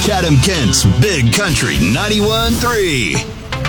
Chatham-Kent's Big Country 91.3.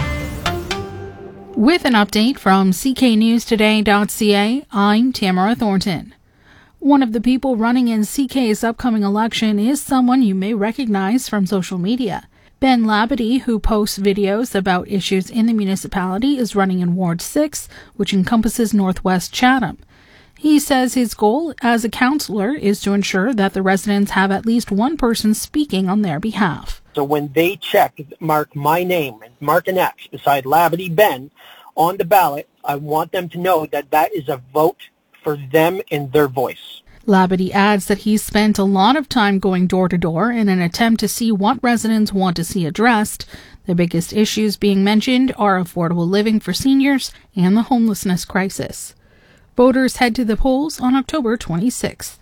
With an update from cknewstoday.ca, I'm Tamara Thornton. One of the people running in CK's upcoming election is someone you may recognize from social media. Ben Labadie, who posts videos about issues in the municipality, is running in Ward 6, which encompasses Northwest Chatham. He says his goal as a councillor is to ensure that the residents have at least one person speaking on their behalf. So when they mark my name and mark an X beside Labadie Ben on the ballot, I want them to know that that is a vote for them and their voice. Labadie adds that he's spent a lot of time going door to door in an attempt to see what residents want to see addressed. The biggest issues being mentioned are affordable living for seniors and the homelessness crisis. Voters head to the polls on October 26th.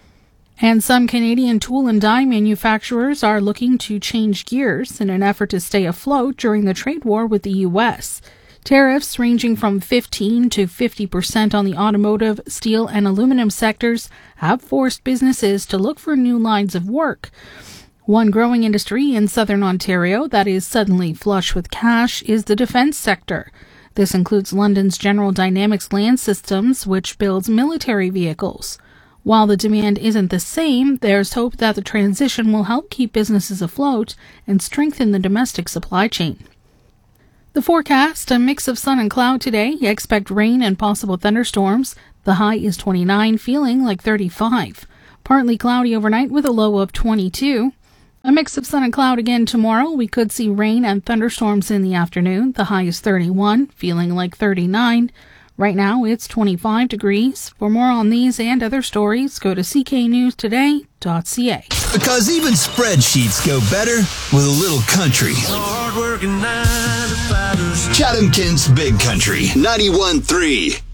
And some Canadian tool and die manufacturers are looking to change gears in an effort to stay afloat during the trade war with the U.S. Tariffs ranging from 15% to 50% on the automotive, steel, and aluminum sectors have forced businesses to look for new lines of work. One growing industry in southern Ontario that is suddenly flush with cash is the defence sector. This includes London's General Dynamics Land Systems, which builds military vehicles. While the demand isn't the same, there's hope that the transition will help keep businesses afloat and strengthen the domestic supply chain. The forecast, a mix of sun and cloud today. Expect rain and possible thunderstorms. The high is 29, feeling like 35. Partly cloudy overnight with a low of 22. A mix of sun and cloud again tomorrow. We could see rain and thunderstorms in the afternoon. The high is 31, feeling like 39. Right now, it's 25 degrees. For more on these and other stories, go to cknewstoday.ca. Because even spreadsheets go better with a little country. Chatham-Kent's Big Country 91.3.